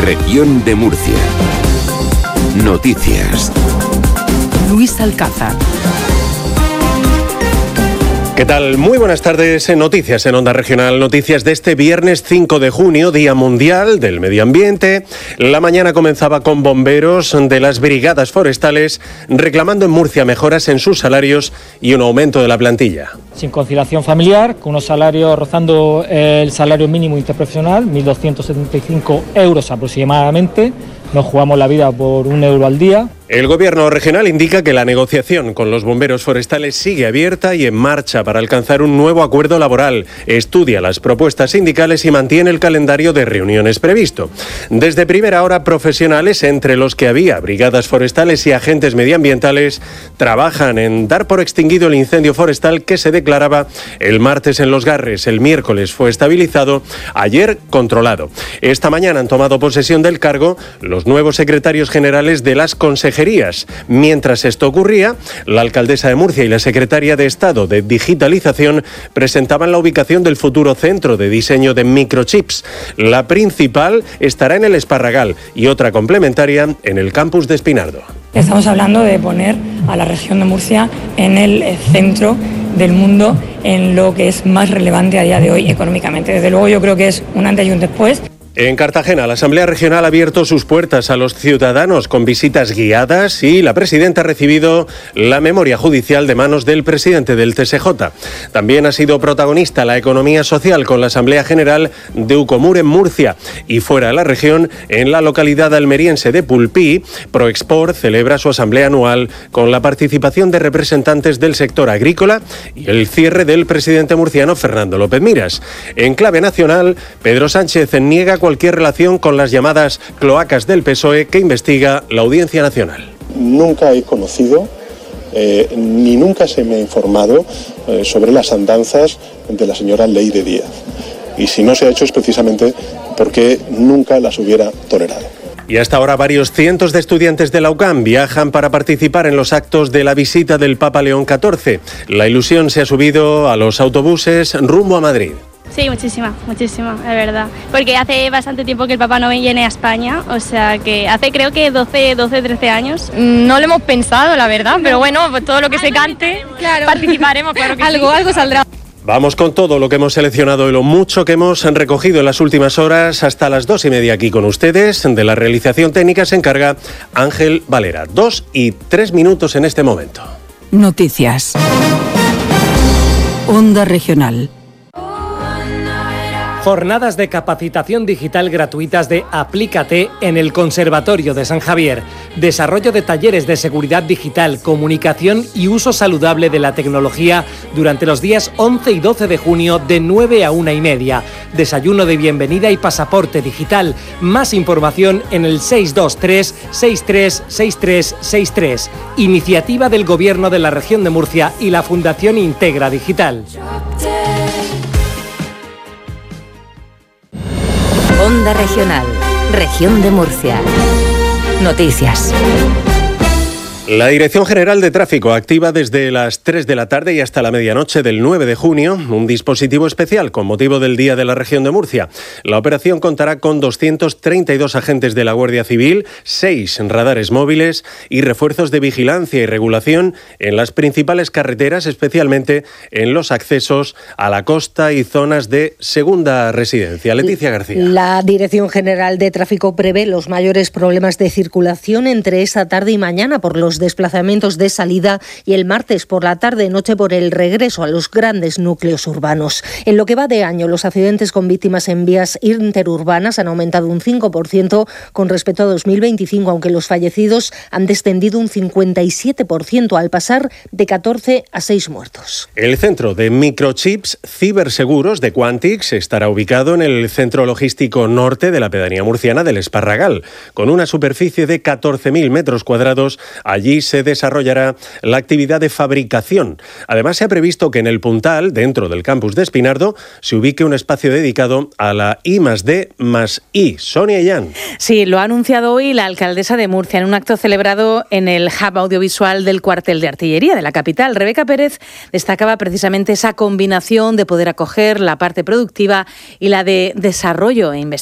Región de Murcia. Noticias. Luis Alcázar. ¿Qué tal? Muy buenas tardes en Noticias en Onda Regional. Noticias de este viernes 5 de junio, Día Mundial del Medio Ambiente. La mañana comenzaba con bomberos de las brigadas forestales reclamando en Murcia mejoras en sus salarios y un aumento de la plantilla. Sin conciliación familiar, con unos salarios rozando el salario mínimo interprofesional, 1.275 euros aproximadamente. Nos jugamos la vida por €1 al día. El Gobierno regional indica que la negociación con los bomberos forestales sigue abierta y en marcha para alcanzar un nuevo acuerdo laboral. Estudia las propuestas sindicales y mantiene el calendario de reuniones previsto. Desde primera hora, profesionales, entre los que había brigadas forestales y agentes medioambientales, trabajan en dar por extinguido el incendio forestal que se declaraba el martes en Los Garres. El miércoles fue estabilizado, ayer controlado. Esta mañana han tomado posesión del cargo los nuevos secretarios generales de las consejerías. Mientras esto ocurría, la alcaldesa de Murcia y la secretaria de Estado de Digitalización presentaban la ubicación del futuro centro de diseño de microchips. La principal estará en el Esparragal y otra complementaria en el campus de Espinardo. Estamos hablando de poner a la región de Murcia en el centro del mundo, en lo que es más relevante a día de hoy económicamente. Desde luego yo creo que es un antes y un después. En Cartagena, la Asamblea Regional ha abierto sus puertas a los ciudadanos con visitas guiadas y la presidenta ha recibido la memoria judicial de manos del presidente del TSJ. También ha sido protagonista la economía social con la Asamblea General de Ucomur en Murcia y fuera de la región, en la localidad almeriense de Pulpí, Proexport celebra su asamblea anual con la participación de representantes del sector agrícola y el cierre del presidente murciano Fernando López Miras. En clave nacional, Pedro Sánchez niega cualquier relación con las llamadas cloacas del PSOE que investiga la Audiencia Nacional. Nunca he conocido ni nunca se me ha informado sobre las andanzas de la señora Leire Díaz. Y si no se ha hecho es precisamente porque nunca las hubiera tolerado. Y hasta ahora varios cientos de estudiantes de la UCAM viajan para participar en los actos de la visita del Papa León XIV. La ilusión se ha subido a los autobuses rumbo a Madrid. Sí, muchísima, de verdad. Porque hace bastante tiempo que el Papa no viene a España, o sea que hace creo que 12, 13 años. No lo hemos pensado, la verdad, pero bueno, pues todo lo que se cante, claro, participaremos, claro que algo saldrá. Vamos con todo lo que hemos seleccionado y lo mucho que hemos recogido en las últimas horas hasta las 2:30 aquí con ustedes. De la realización técnica se encarga Ángel Valera. 2:03 en este momento. Noticias. Onda Regional. Jornadas de capacitación digital gratuitas de Aplícate en el Conservatorio de San Javier. Desarrollo de talleres de seguridad digital, comunicación y uso saludable de la tecnología durante los días 11 y 12 de junio de 9 a 1:30. Desayuno de bienvenida y pasaporte digital. Más información en el 623 636363. Iniciativa del Gobierno de la Región de Murcia y la Fundación Integra Digital. Onda Regional, Región de Murcia. Noticias. La Dirección General de Tráfico activa desde las 3 de la tarde y hasta la medianoche del 9 de junio un dispositivo especial con motivo del Día de la Región de Murcia. La operación contará con 232 agentes de la Guardia Civil, 6 radares móviles y refuerzos de vigilancia y regulación en las principales carreteras, especialmente en los accesos a la costa y zonas de segunda residencia. Leticia García. La Dirección General de Tráfico prevé los mayores problemas de circulación entre esta tarde y mañana por los desplazamientos de salida y el martes por la tarde-noche por el regreso a los grandes núcleos urbanos. En lo que va de año, los accidentes con víctimas en vías interurbanas han aumentado un 5% con respecto a 2025, aunque los fallecidos han descendido un 57% al pasar de 14 a 6 muertos. El centro de microchips ciberseguros de Quantix estará ubicado en el centro logístico norte de la pedanía murciana del Esparragal, con una superficie de 14.000 metros cuadrados. Allí se desarrollará la actividad de fabricación. Además, se ha previsto que en el Puntal, dentro del campus de Espinardo, se ubique un espacio dedicado a la I+D+I. Sonia Yan. Sí, lo ha anunciado hoy la alcaldesa de Murcia en un acto celebrado en el Hub Audiovisual del Cuartel de Artillería de la capital. Rebeca Pérez destacaba precisamente esa combinación de poder acoger la parte productiva y la de desarrollo e investigación.